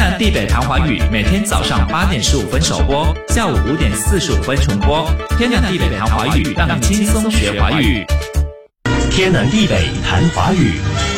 南地北谈华语每天早上8点15分首播，下午5点45分重播。天南地北谈华语，让你轻松学华语。 天南地北谈华语。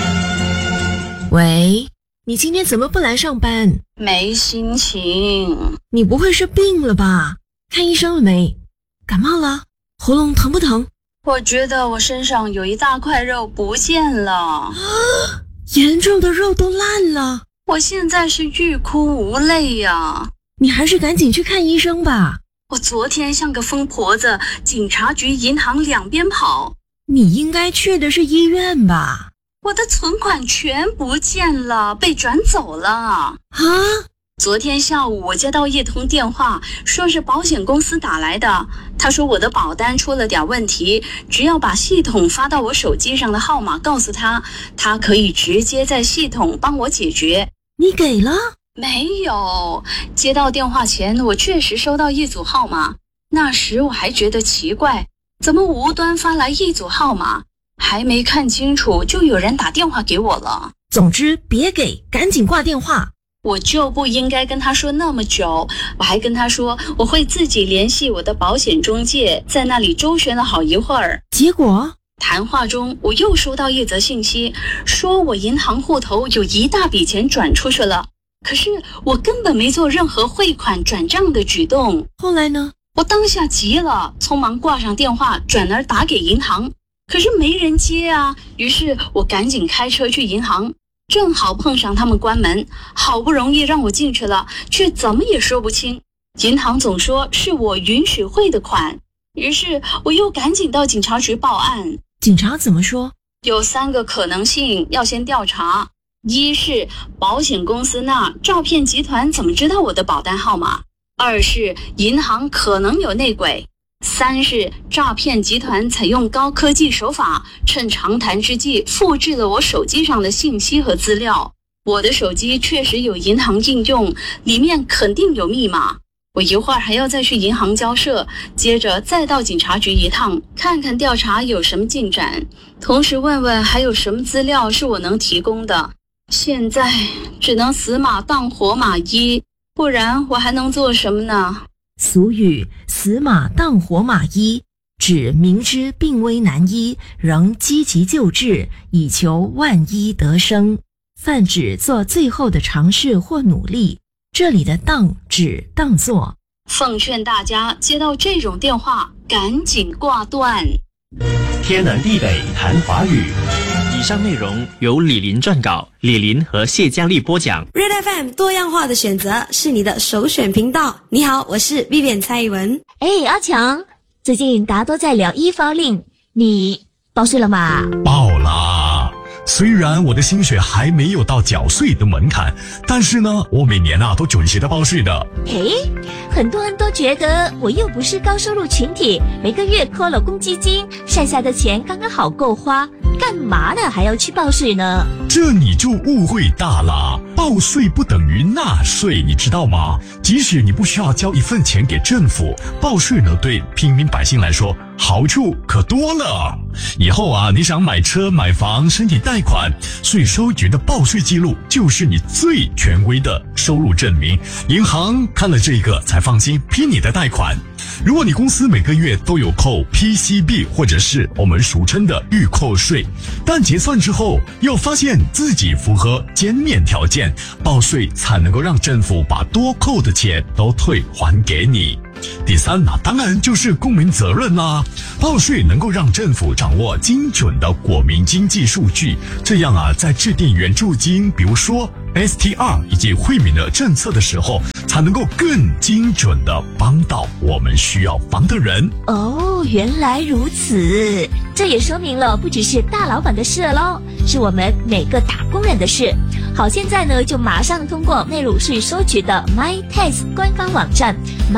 喂，你今天怎么不来上班？ 没心情。 你不会是病了吧？看医生了没？感冒了？喉咙疼不疼？ 我觉得我身上有一大块肉不见了。 啊，严重的肉都烂了。 我现在是欲哭无泪呀。 你还是赶紧去看医生吧。 我昨天像个疯婆子，警察局、银行两边跑。 你应该去的是医院吧？ 我的存款全不见了，被转走了。啊？昨天下午我接到一通电话，说是保险公司打来的。他说我的保单出了点问题，只要把系统发到我手机上的号码告诉他，他可以直接在系统帮我解决。 你给了？ 没有。接到电话前我确实收到一组号码，那时我还觉得奇怪，怎么无端发来一组号码，还没看清楚就有人打电话给我了。 总之别给，赶紧挂电话。 我就不应该跟他说那么久，我还跟他说我会自己联系我的保险中介，在那里周旋了好一会儿。 结果谈话中我又收到一则信息，说我银行户头有一大笔钱转出去了，可是我根本没做任何汇款转账的举动。 后来呢？ 我当下急了，匆忙挂上电话，转而打给银行，可是没人接啊。于是我赶紧开车去银行，正好碰上他们关门，好不容易让我进去了，却怎么也说不清。银行总说是我允许汇的款，于是我又赶紧到警察局报案。 警察怎么说？ 有3个可能性要先调查。一是保险公司那诈骗集团怎么知道我的保单号码？2是银行可能有内鬼；3是诈骗集团采用高科技手法，趁长谈之际复制了我手机上的信息和资料。我的手机确实有银行应用，里面肯定有密码。我一会儿还要再去银行交涉，接着再到警察局一趟，看看调查有什么进展，同时问问还有什么资料是我能提供的。现在只能死马当活马医，不然我还能做什么呢？ 俗语死马当活马医，指明知病危难医，仍积极救治，以求万医得生，泛指做最后的尝试或努力。这里的当指当做。 奉劝大家接到这种电话赶紧挂断。 天南地北谈华语。 以上内容由李林撰稿，李林和谢佳丽播讲。 Red FM 多样化的选择是你的首选频道。你好，我是 Vivian 蔡依文。 阿强，最近大家都在聊一发令，你报税了吗？ 报啦。虽然我的薪水还没有到缴税的门槛，但是呢，我每年都准时的报税的。 很多人都觉得我又不是高收入群体，每个月扣了公积金，剩下的钱刚刚好够花，干嘛呢还要去报税呢？ 这你就误会大了，报税不等于纳税，你知道吗？即使你不需要交一份钱给政府，报税呢对平民百姓来说好处可多了。以后你想买车买房申请贷款，税收局的报税记录就是你最权威的收入证明，银行看了这个才放心批你的贷款。如果你公司每个月都有扣 PCB 或者是我们俗称的预扣税，但结算之后又发现自己符合减免条件，报税才能够让政府把多扣的钱都退还给你。第三当然就是公民责任啦。报税能够让政府掌握精准的国民经济数据，这样在制定援助金，比如说 STR 以及惠民的政策的时候，才能够更精准的帮到我们需要帮的人。 原来如此，这也说明了不只是大老板的事咯，是我们每个打工人的事。好，现在呢就马上通过内陆税收局的 MyTax 官方网站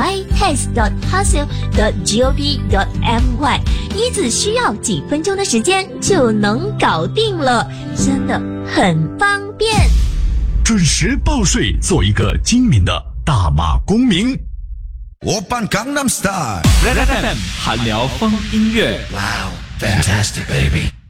mytax.hasil.gov.my， 你只需要几分钟的时间就能搞定了，真的很方便。 准时报税，做一个精明的大马公民。 오빤 강남스타일 Red FM 韩聊风音乐。 Wow, fantastic baby